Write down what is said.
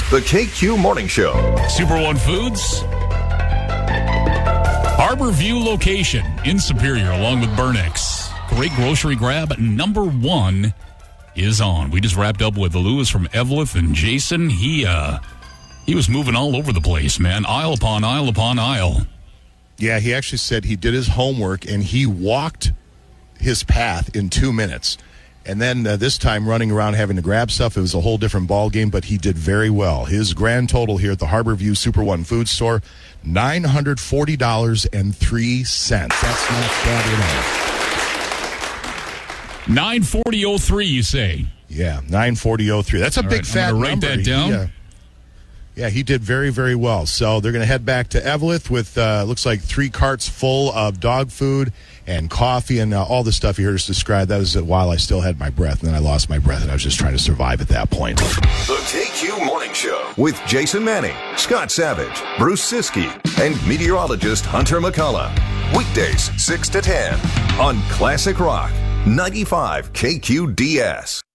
the KQ Morning Show. Super One Foods, Harbor View location in Superior, along with Burnix. Great grocery grab. Number one is on. We just wrapped up with Lewis from Eveleth, and Jason, he was moving all over the place, man. Aisle upon aisle upon aisle. Yeah, he actually said he did his homework, and he walked his path in 2 minutes. And then this time running around having to grab stuff, it was a whole different ball game, but he did very well. His grand total here at the Harbor View Super One Food Store, $940.03. That's not bad at all. 940.03, you say? Yeah, 940.03. That's a All big right, fat I'm gonna number. write that down. Yeah, he did very, very well. So they're going to head back to Eveleth with, looks like 3 carts full of dog food and coffee and all the stuff you heard us describe. That was while I still had my breath, and then I lost my breath, and I was just trying to survive at that point. The KQ Morning Show with Jason Manning, Scott Savage, Bruce Siskey, and meteorologist Hunter McCullough. Weekdays 6 to 10 on Classic Rock 95 KQDS.